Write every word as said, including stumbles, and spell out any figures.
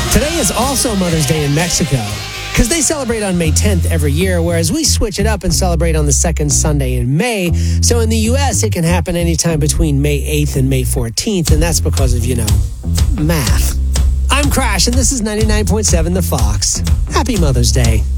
Today is also Mother's Day in Mexico, because they celebrate on May tenth every year, whereas we switch it up and celebrate on the second Sunday in May. So in the U S, it can happen anytime between May eighth and May fourteenth, and that's because of, you know, math. I'm Crash, and this is ninety-nine point seven The Fox. Happy Mother's Day.